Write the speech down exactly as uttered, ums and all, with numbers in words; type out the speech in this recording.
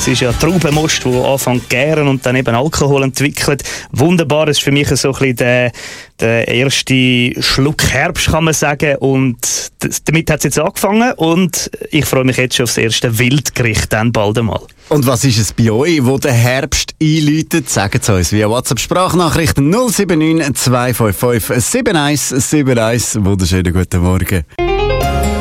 Das ist ja Traubenmost, der anfängt zu gären und dann eben Alkohol entwickelt. Wunderbar, das ist für mich so ein bisschen der, der erste Schluck Herbst, kann man sagen. Und das, damit hat es jetzt angefangen und ich freue mich jetzt schon auf das erste Wildgericht dann bald einmal. Und was ist es bei euch, wo der Herbst einläutet? Sagt es uns via WhatsApp-Sprachnachrichten null sieben neun zwei fünf fünf sieben eins sieben eins. Wunderschönen guten Morgen.